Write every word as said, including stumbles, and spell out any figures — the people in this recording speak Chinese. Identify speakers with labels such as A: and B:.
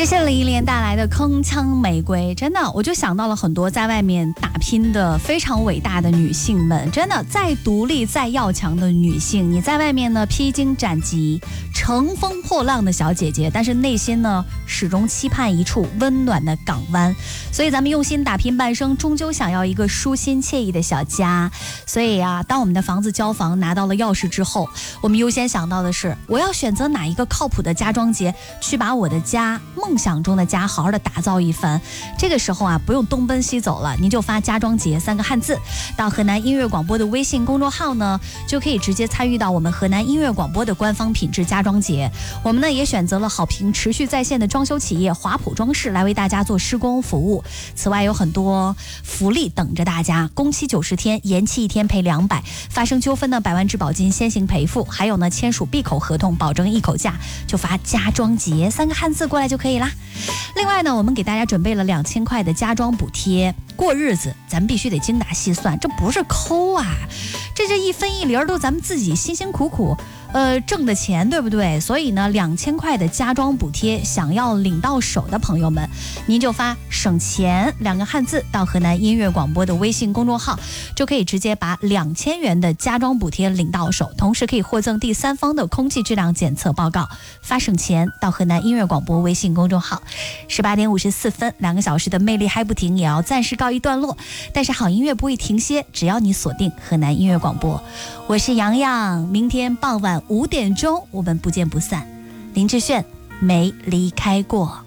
A: 谢谢林忆莲带来的铿锵玫瑰，真的我就想到了很多在外面打拼的非常伟大的女性们，真的再独立再要强的女性，你在外面呢披荆斩棘乘风破浪的小姐姐，但是内心呢始终期盼一处温暖的港湾，所以咱们用心打拼半生，终究想要一个舒心惬意的小家。所以啊，当我们的房子交房拿到了钥匙之后，我们优先想到的是我要选择哪一个靠谱的家装节去把我的家梦想中的家好好的打造一番。这个时候啊，不用东奔西走了，您就发家装节三个汉字到河南音乐广播的微信公众号呢，就可以直接参与到我们河南音乐广播的官方品质家装节。我们呢也选择了好评持续在线的装修企业华普装饰来为大家做施工服务。此外有很多福利等着大家，工期九十天，延期一天赔两百，发生纠纷呢百万质保金先行赔付，还有呢签署闭口合同保证一口价，就发家装节三个汉字过来就可以啦。另外呢，我们给大家准备了两千块的家装补贴，过日子咱们必须得精打细算，这不是抠啊，这这一分一厘都咱们自己辛辛苦苦呃挣的钱，对不对？所以呢，两千块的家装补贴，想要领到手的朋友们，您就发省钱两个汉字到河南音乐广播的微信公众号，就可以直接把两千元的家装补贴领到手，同时可以获赠第三方的空气质量检测报告。发省钱到河南音乐广播微信公众号。十八点五十四分，两个小时的魅力还不停，也要暂时告一段落。但是好音乐不会停歇，只要你锁定河南音乐广播。我是洋洋，明天傍晚五点钟我们不见不散。林志炫没离开过。